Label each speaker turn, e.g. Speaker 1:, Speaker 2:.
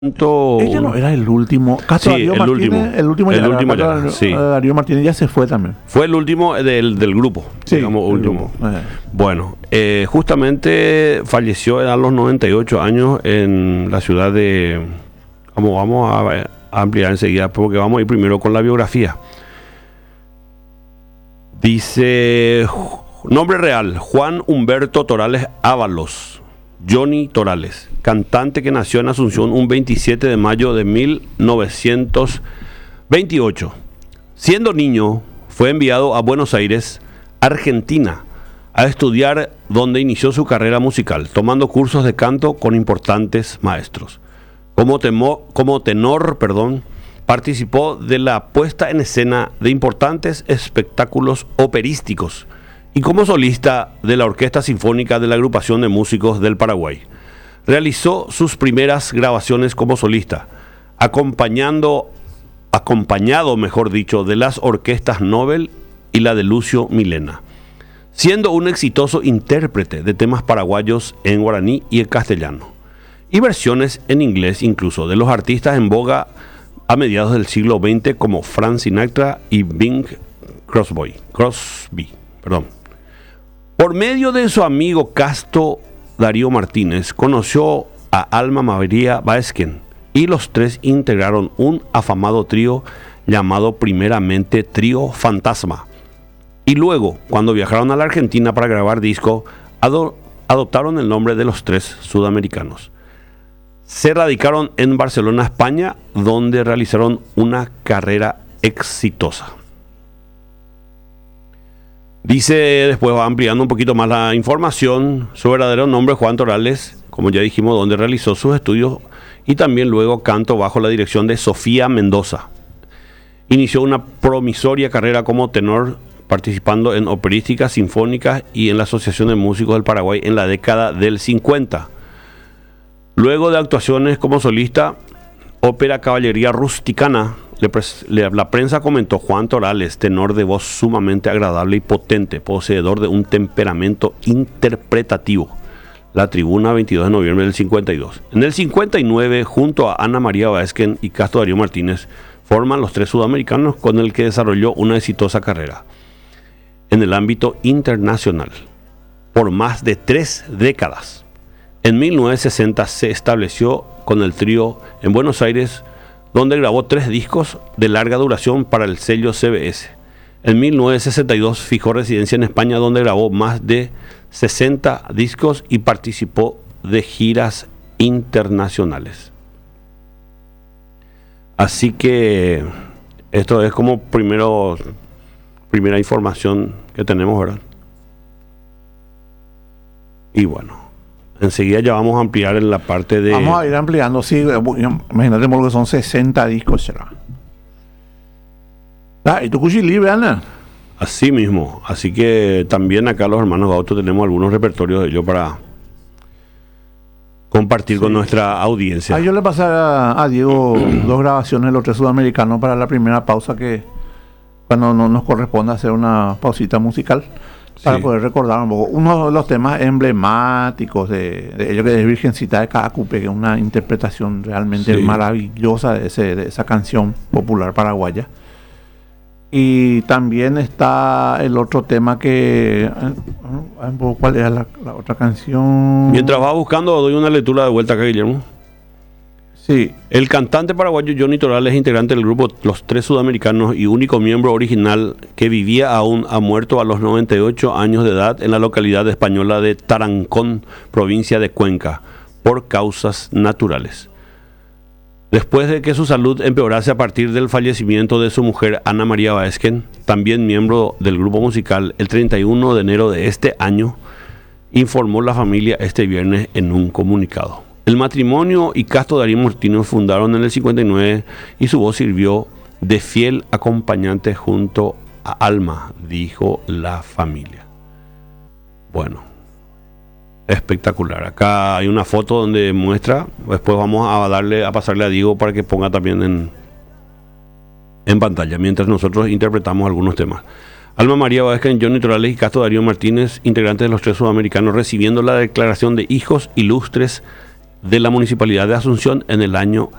Speaker 1: Ella no era el último. Castro
Speaker 2: Sí,
Speaker 1: Darío
Speaker 2: el
Speaker 1: Martínez,
Speaker 2: último.
Speaker 1: el último
Speaker 2: El
Speaker 1: ya,
Speaker 2: último ya,
Speaker 1: Castro
Speaker 2: sí.
Speaker 1: Darío Martínez ya se fue también.
Speaker 2: Fue el último del grupo,
Speaker 1: Sí,
Speaker 2: digamos,
Speaker 1: el
Speaker 2: último.
Speaker 1: grupo.
Speaker 2: Bueno, justamente falleció a los 98 años en la ciudad de... Vamos a ampliar enseguida, porque vamos a ir primero con la biografía. Dice, nombre real, Juan Humberto Torales Ábalos, Johnny Torales, cantante que nació en Asunción un 27 de mayo de 1928. Siendo niño, fue enviado a Buenos Aires, Argentina, a estudiar, donde inició su carrera musical, tomando cursos de canto con importantes maestros. Como tenor, participó de la puesta en escena de importantes espectáculos operísticos y como solista de la Orquesta Sinfónica de la Agrupación de Músicos del Paraguay. Realizó sus primeras grabaciones como solista, acompañado, mejor dicho, de las orquestas Nobel y la de Lucio Milena, siendo un exitoso intérprete de temas paraguayos en guaraní y en castellano, y versiones en inglés incluso de los artistas en boga a mediados del siglo XX como Frank Sinatra y Bing Crosby. Por medio de su amigo Castro Darío Martínez, conoció a Alma María Baesken y los tres integraron un afamado trío llamado primeramente Trío Fantasma. Y luego, cuando viajaron a la Argentina para grabar disco, adoptaron el nombre de los tres sudamericanos. Se radicaron en Barcelona, España, donde realizaron una carrera exitosa. Dice, después va ampliando un poquito más la información, su verdadero nombre Juan Torales, como ya dijimos, donde realizó sus estudios y también luego canto bajo la dirección de Sofía Mendoza. Inició una promisoria carrera como tenor, participando en operísticas, sinfónicas y en la Asociación de Músicos del Paraguay en la década del 50. Luego de actuaciones como solista, ópera Caballería Rusticana, la prensa comentó: Juan Torales, tenor de voz sumamente agradable y potente, poseedor de un temperamento interpretativo. La Tribuna, 22 de noviembre del 52. En el 59, junto a Ana María Baesken y Castro Darío Martínez, forman los tres sudamericanos con el que desarrolló una exitosa carrera en el ámbito internacional por más de 3 décadas. En 1960 se estableció con el trío en Buenos Aires, donde grabó 3 discos de larga duración para el sello CBS. En 1962 fijó residencia en España, donde grabó más de 60 discos y participó de giras internacionales. Así que esto es como primera información que tenemos, ¿verdad? Y bueno, enseguida ya vamos a ampliar en la parte de...
Speaker 1: Vamos a ir ampliando, sí. Imagínate lo que son 60 discos, será. ¿Y tu cuchillo libre, Ana?
Speaker 2: Así mismo. Así que también acá los hermanos Gauto tenemos algunos repertorios de ellos para compartir con nuestra audiencia.
Speaker 1: Yo le pasé a Diego 2 grabaciones de los tres sudamericanos para la primera pausa, que cuando no nos corresponde hacer una pausita musical, para poder recordar un poco uno de los temas emblemáticos de ellos, que es Virgencita de Cacupe, que es una interpretación realmente maravillosa de esa canción popular paraguaya. Y también está el otro tema que... ¿Cuál era la otra canción?
Speaker 2: Mientras va buscando, doy una lectura de vuelta acá, Guillermo.
Speaker 1: Sí.
Speaker 2: El cantante paraguayo Johnny Torales es integrante del grupo Los Tres Sudamericanos y único miembro original que vivía aún, ha muerto a los 98 años de edad en la localidad española de Tarancón, provincia de Cuenca, por causas naturales. Después de que su salud empeorase a partir del fallecimiento de su mujer Ana María Baesken, también miembro del grupo musical, el 31 de enero de este año, informó la familia este viernes en un comunicado. El matrimonio y Castro Darío Martínez fundaron en el 59 y su voz sirvió de fiel acompañante junto a Alma, dijo la familia. Bueno, espectacular. Acá hay una foto donde muestra, después vamos a pasarle a Diego para que ponga también en pantalla, mientras nosotros interpretamos algunos temas. Alma María Baesken, Johnny Torales y Castro Darío Martínez, integrantes de los tres sudamericanos, recibiendo la declaración de hijos ilustres de la Municipalidad de Asunción en el año